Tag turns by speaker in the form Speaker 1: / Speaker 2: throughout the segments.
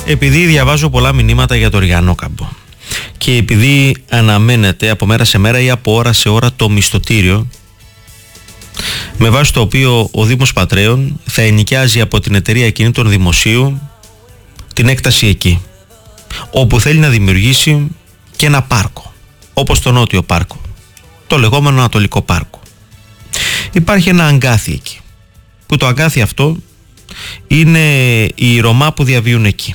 Speaker 1: Επειδή διαβάζω πολλά μηνύματα για το Ριανόκαμπο και επειδή αναμένεται από μέρα σε μέρα ή από ώρα σε ώρα το μισθωτήριο, με βάση το οποίο ο Δήμος Πατρέων θα ενοικιάζει από την εταιρεία κινήτων δημοσίου την έκταση εκεί, όπου θέλει να δημιουργήσει και ένα πάρκο, όπως το Νότιο Πάρκο, το λεγόμενο Ανατολικό Πάρκο. Υπάρχει ένα αγκάθι εκεί, που το αγκάθι αυτό είναι οι Ρωμά που διαβίουν εκεί.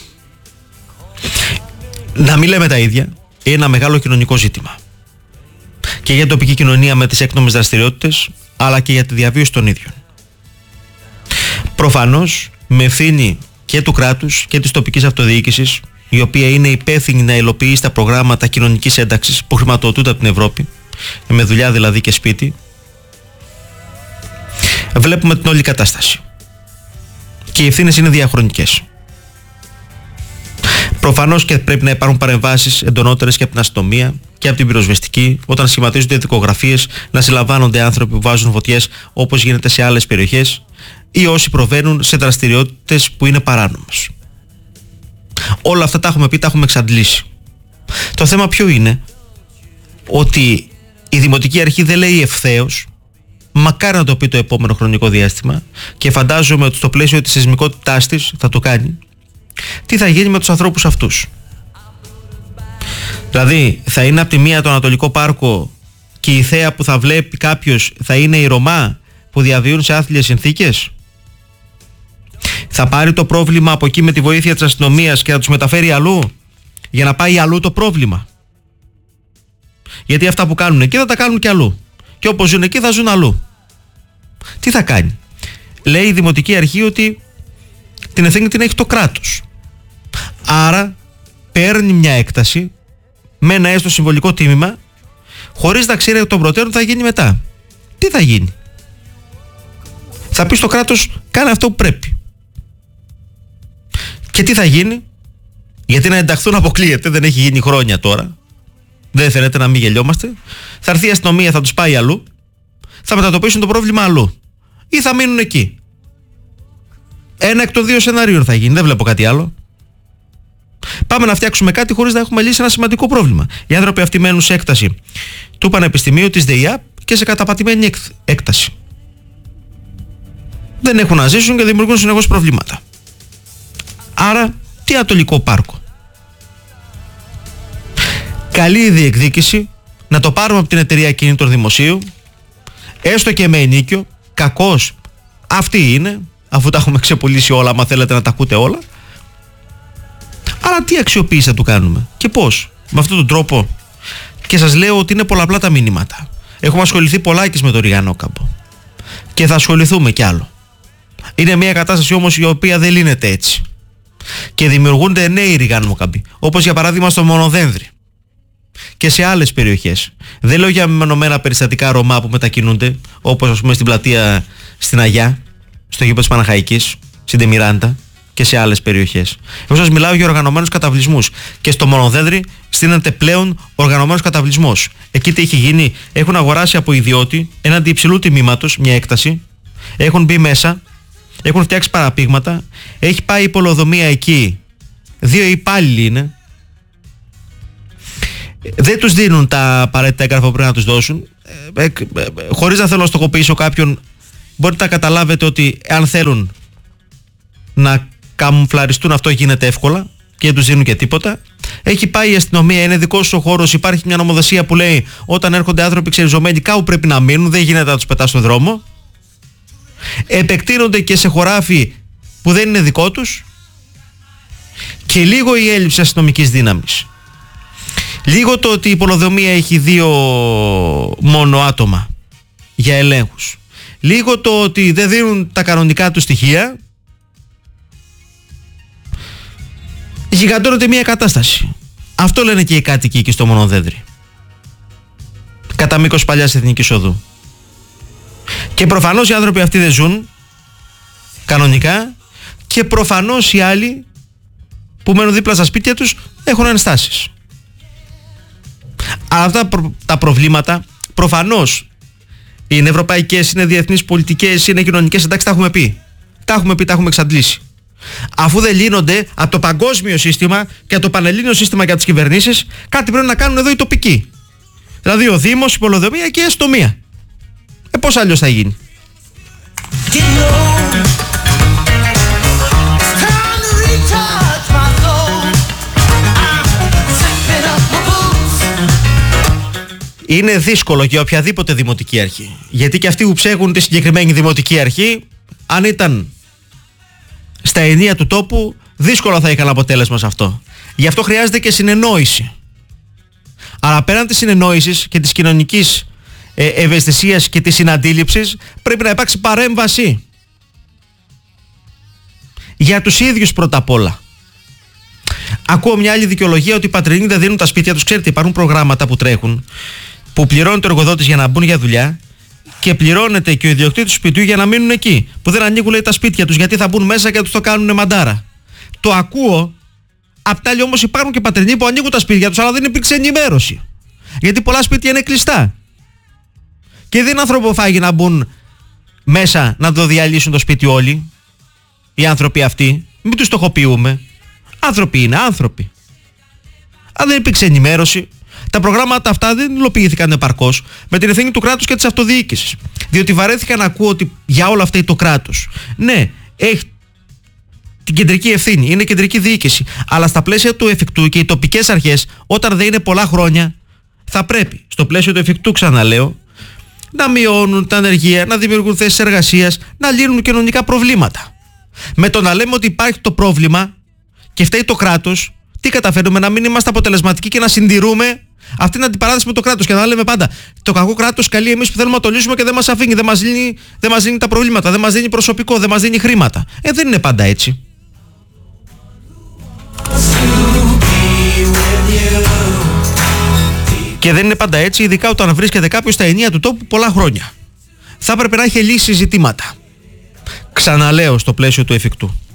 Speaker 1: Να μην λέμε τα ίδια, είναι ένα μεγάλο κοινωνικό ζήτημα και για την τοπική κοινωνία με τις έκνομες δραστηριότητες, αλλά και για τη διαβίωση των ίδιων. Προφανώς με ευθύνη και του κράτους και της τοπικής αυτοδιοίκησης, η οποία είναι υπεύθυνη να υλοποιήσει τα προγράμματα κοινωνικής ένταξης που χρηματοδοτούνται από την Ευρώπη, με δουλειά δηλαδή και σπίτι, βλέπουμε την όλη κατάσταση και οι ευθύνες είναι διαχρονικές. Προφανώς και πρέπει να υπάρχουν παρεμβάσεις εντονότερες και από την αστυνομία και από την πυροσβεστική, όταν σχηματίζονται δικογραφίες, να συλλαμβάνονται άνθρωποι που βάζουν φωτιές, όπως γίνεται σε άλλες περιοχές, ή όσοι προβαίνουν σε δραστηριότητες που είναι παράνομες. Όλα αυτά τα έχουμε πει, τα έχουμε εξαντλήσει. Το θέμα ποιο είναι? Ότι η Δημοτική Αρχή δεν λέει ευθέως, μακάρι να το πει το επόμενο χρονικό διάστημα, και φαντάζομαι ότι στο πλαίσιο της σεισμικότητάς της θα το κάνει, τι θα γίνει με τους ανθρώπους αυτούς. Δηλαδή θα είναι από τη μία το Ανατολικό Πάρκο και η θέα που θα βλέπει κάποιος θα είναι οι Ρωμά που διαβιούν σε άθλιες συνθήκες? Θα πάρει το πρόβλημα από εκεί με τη βοήθεια της αστυνομίας και θα τους μεταφέρει αλλού, για να πάει αλλού το πρόβλημα? Γιατί αυτά που κάνουν εκεί θα τα κάνουν και αλλού, και όπως ζουν εκεί θα ζουν αλλού. Τι θα κάνει? Λέει η Δημοτική Αρχή ότι την ευθύνη την έχει το κράτος. Άρα παίρνει μια έκταση με ένα έστω συμβολικό τίμημα, χωρίς να ξέρει εκ των προτέρων τι θα γίνει μετά. Τι θα γίνει? Θα πει στο κράτος κάνε αυτό που πρέπει. Και τι θα γίνει? Γιατί να ενταχθούν αποκλείεται, δεν έχει γίνει χρόνια τώρα, δεν φαίνεται, να μην γελιόμαστε. Θα έρθει η αστυνομία, θα τους πάει αλλού, θα μετατοπίσουν το πρόβλημα αλλού ή θα μείνουν εκεί. Ένα εκ των δύο σενάριων θα γίνει, δεν βλέπω κάτι άλλο. Πάμε να φτιάξουμε κάτι χωρίς να έχουμε λύσει ένα σημαντικό πρόβλημα. Οι άνθρωποι αυτοί μένουν σε έκταση του Πανεπιστημίου, της ΔΕΙΑΠ, και σε καταπατημένη έκταση. Δεν έχουν να ζήσουν και δημιουργούν συνεχώς προβλήματα. Άρα, τι Ανατολικό Πάρκο? Καλή η διεκδίκηση να το πάρουμε από την εταιρεία κινήτων δημοσίου, έστω και με ενίκιο. Κακώς αυτή είναι, αφού τα έχουμε ξεπουλήσει όλα, άμα θέλετε να τα ακούτε όλα. Αλλά τι αξιοποίηση θα του κάνουμε και πώς? Με αυτόν τον τρόπο? Και σας λέω ότι είναι πολλαπλά τα μηνύματα. Έχουμε ασχοληθεί πολλάκις με το Ριανόκαμπο και θα ασχοληθούμε κι άλλο. Είναι μια κατάσταση όμως η οποία δεν λύνεται έτσι. Και δημιουργούνται νέοι Ριανόκαμποι, όπως για παράδειγμα στο Μονοδένδρη και σε άλλες περιοχές. Δεν λέω για μεμονωμένα περιστατικά Ρωμά που μετακινούνται, όπως ας πούμε στην πλατεία στην Αγιά, στο γήπεδο της Παναχαϊκής, στην Τεμιράντα και σε άλλες περιοχές. Εγώ σας μιλάω για οργανωμένους καταβλισμούς. Και στο Μονοδένδρη στείνεται πλέον οργανωμένος καταβλισμός. Εκεί τι έχει γίνει? Έχουν αγοράσει από ιδιώτη έναντι υψηλού τιμήματος μια έκταση, έχουν μπει μέσα, έχουν φτιάξει παραπήγματα, έχει πάει η πολεοδομία εκεί, 2 υπάλληλοι είναι. Δεν τους δίνουν τα απαραίτητα έγγραφα που πρέπει να τους δώσουν. Χωρίς να θέλω να στοχοποιήσω κάποιον, μπορείτε να καταλάβετε ότι αν θέλουν να καμουφλαριστούν, αυτό γίνεται εύκολα και δεν τους δίνουν και τίποτα. Έχει πάει η αστυνομία, είναι δικός σου ο χώρος, υπάρχει μια νομοθεσία που λέει όταν έρχονται άνθρωποι ξεριζωμένοι κάπου πρέπει να μείνουν, δεν γίνεται να τους πετάς στον δρόμο. Επεκτείνονται και σε χωράφι που δεν είναι δικό τους, και λίγο η έλλειψη αστυνομικής δύναμης. Λίγο το ότι η πολεοδομία έχει 2 μόνο άτομα για ελέγχους. Λίγο το ότι δεν δίνουν τα κανονικά του στοιχεία. Γιγαντώνεται μια κατάσταση. Αυτό λένε και οι κάτοικοι εκεί στο Μονοδένδρη, κατά μήκος παλιάς Εθνικής Οδού. Και προφανώς οι άνθρωποι αυτοί δεν ζουν κανονικά, και προφανώς οι άλλοι που μένουν δίπλα στα σπίτια τους έχουν ενστάσεις. Αυτά τα προβλήματα προφανώς είναι ευρωπαϊκές, είναι διεθνείς πολιτικές, είναι κοινωνικές, εντάξει, τα έχουμε πει. Τα έχουμε εξαντλήσει. Αφού δεν λύνονται από το παγκόσμιο σύστημα και από το πανελλήνιο σύστημα για τις κυβερνήσεις, κάτι πρέπει να κάνουν εδώ οι τοπικοί. Δηλαδή ο Δήμος, η Πολεοδομία και η αστυνομία. Πώς αλλιώς θα γίνει? Είναι δύσκολο για οποιαδήποτε δημοτική αρχή. Γιατί και αυτοί που ψέγουν τη συγκεκριμένη δημοτική αρχή, αν ήταν στα ενία του τόπου, δύσκολα θα είχαν αποτέλεσμα σε αυτό. Γι' αυτό χρειάζεται και συνεννόηση. Αλλά πέραν της συνεννόησης και της κοινωνικής ευαισθησίας και της συναντήληψης, πρέπει να υπάρξει παρέμβαση. Για τους ίδιους πρώτα απ' όλα. Ακούω μια άλλη δικαιολογία ότι οι πατρινοί δεν δίνουν τα σπίτια τους. Ξέρετε, υπάρχουν προγράμματα που τρέχουν, που πληρώνει το εργοδότης για να μπουν για δουλειά και πληρώνεται και ο ιδιοκτήτης του σπιτιού για να μείνουν εκεί. Που δεν ανοίγουν, λέει, τα σπίτια τους γιατί θα μπουν μέσα και τους το κάνουν μαντάρα. Το ακούω. Απ' τα άλλη όμως υπάρχουν και πατρινοί που ανοίγουν τα σπίτια τους, αλλά δεν υπήρξε ενημέρωση. Γιατί πολλά σπίτια είναι κλειστά. Και δεν είναι ανθρωποφάγοι να μπουν μέσα να το διαλύσουν το σπίτι όλοι. Οι άνθρωποι αυτοί. Μην τους στοχοποιούμε. Άνθρωποι είναι άνθρωποι. Αν δεν υπήρξε ενημέρωση, τα προγράμματα αυτά δεν υλοποιήθηκαν επαρκώς με την ευθύνη του κράτους και της αυτοδιοίκησης. Διότι βαρέθηκα να ακούω ότι για όλα αυτά το κράτος, ναι, έχει την κεντρική ευθύνη, είναι κεντρική διοίκηση. Αλλά στα πλαίσια του εφικτού και οι τοπικές αρχές, όταν δεν είναι πολλά χρόνια, θα πρέπει στο πλαίσιο του εφικτού, ξαναλέω, να μειώνουν τα ανεργία, να δημιουργούν θέσεις εργασίας, να λύνουν κοινωνικά προβλήματα. Με το να λέμε ότι υπάρχει το πρόβλημα και φταίει το κράτος, τι καταφέρνουμε? Να μην είμαστε αποτελεσματικοί και να συντηρούμε αυτή την αντιπαράθεση με το κράτος και να λέμε πάντα το κακό κράτος καλεί εμείς που θέλουμε να το λύσουμε και δεν μας αφήνει, δεν μας δίνει τα προβλήματα, δεν μας δίνει προσωπικό, δεν μας δίνει χρήματα. Δεν είναι πάντα έτσι. Και δεν είναι πάντα έτσι, ειδικά όταν βρίσκεται κάποιος στα ενία του τόπου πολλά χρόνια. Θα έπρεπε να έχει λύσει ζητήματα. Ξαναλέω, στο πλαίσιο του εφικτού.